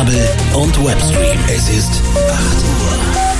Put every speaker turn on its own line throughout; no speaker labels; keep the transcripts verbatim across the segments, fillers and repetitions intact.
Kabel und Webstream. Es ist acht Uhr.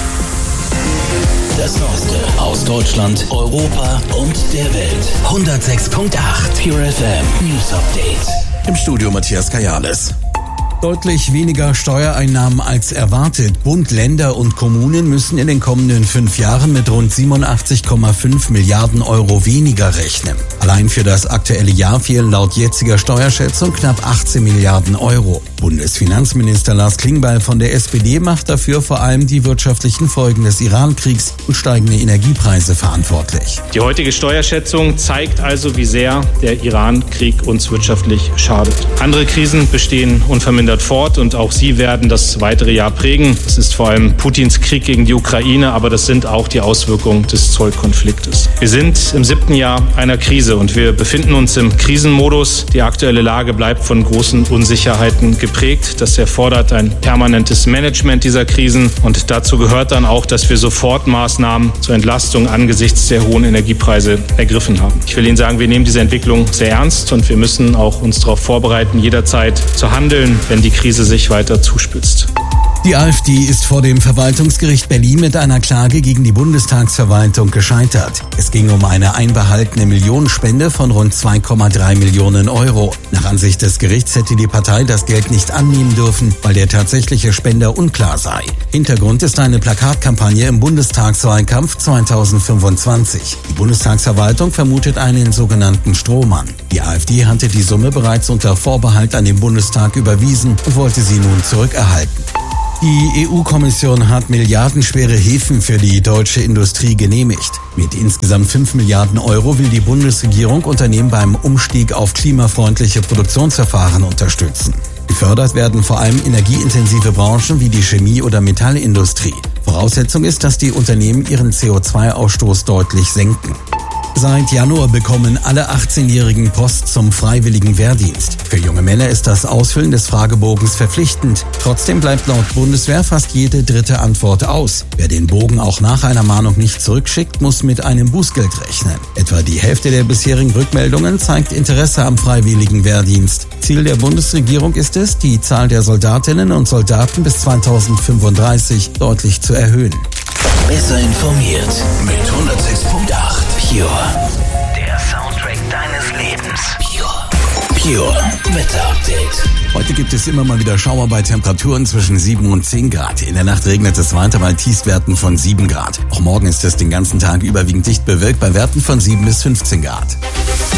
Das Neueste aus Deutschland, Europa und der Welt. hundertsechs Komma acht Pure F M News Update.
Im Studio Matthias Kajales.
Deutlich weniger Steuereinnahmen als erwartet. Bund, Länder und Kommunen müssen in den kommenden fünf Jahren mit rund siebenundachtzig Komma fünf Milliarden Euro weniger rechnen. Allein für das aktuelle Jahr fehlen laut jetziger Steuerschätzung knapp achtzehn Milliarden Euro. Bundesfinanzminister Lars Klingbeil von der S P D macht dafür vor allem die wirtschaftlichen Folgen des Iran-Kriegs und steigende Energiepreise verantwortlich.
Die heutige Steuerschätzung zeigt also, wie sehr der Iran-Krieg uns wirtschaftlich schadet. Andere Krisen bestehen unvermindert fort und auch sie werden das weitere Jahr prägen. Das ist vor allem Putins Krieg gegen die Ukraine, aber das sind auch die Auswirkungen des Zollkonfliktes. Wir sind im siebten Jahr einer Krise und wir befinden uns im Krisenmodus. Die aktuelle Lage bleibt von großen Unsicherheiten geprägt. Das erfordert ein permanentes Management dieser Krisen und dazu gehört dann auch, dass wir Sofortmaßnahmen zur Entlastung angesichts der hohen Energiepreise ergriffen haben. Ich will Ihnen sagen, wir nehmen diese Entwicklung sehr ernst und wir müssen auch uns darauf vorbereiten, jederzeit zu handeln, wenn die Krise sich weiter zuspitzt.
Die AfD ist vor dem Verwaltungsgericht Berlin mit einer Klage gegen die Bundestagsverwaltung gescheitert. Es ging um eine einbehaltene Millionenspende von rund zwei Komma drei Millionen Euro. Nach Ansicht des Gerichts hätte die Partei das Geld nicht annehmen dürfen, weil der tatsächliche Spender unklar sei. Hintergrund ist eine Plakatkampagne im Bundestagswahlkampf zweitausendfünfundzwanzig. Die Bundestagsverwaltung vermutet einen sogenannten Strohmann. Die AfD hatte die Summe bereits unter Vorbehalt an den Bundestag überwiesen und wollte sie nun zurückerhalten. Die E U-Kommission hat milliardenschwere Hilfen für die deutsche Industrie genehmigt. Mit insgesamt fünf Milliarden Euro will die Bundesregierung Unternehmen beim Umstieg auf klimafreundliche Produktionsverfahren unterstützen. Gefördert werden vor allem energieintensive Branchen wie die Chemie- oder Metallindustrie. Voraussetzung ist, dass die Unternehmen ihren C O zwei Ausstoß deutlich senken. Seit Januar bekommen alle achtzehnjährigen Post zum freiwilligen Wehrdienst. Für junge Männer ist das Ausfüllen des Fragebogens verpflichtend. Trotzdem bleibt laut Bundeswehr fast jede dritte Antwort aus. Wer den Bogen auch nach einer Mahnung nicht zurückschickt, muss mit einem Bußgeld rechnen. Etwa die Hälfte der bisherigen Rückmeldungen zeigt Interesse am freiwilligen Wehrdienst. Ziel der Bundesregierung ist es, die Zahl der Soldatinnen und Soldaten bis zweitausendfünfunddreißig deutlich zu erhöhen.
Besser informiert mit hundertsechs Komma acht Pure. Der Soundtrack deines Lebens. Pure. Pure Wetter Update.
Heute gibt es immer mal wieder Schauer bei Temperaturen zwischen sieben und zehn Grad. In der Nacht regnet es weiter bei Tiefstwerten von sieben Grad. Auch morgen ist es den ganzen Tag überwiegend dicht bewölkt bei Werten von sieben bis fünfzehn Grad.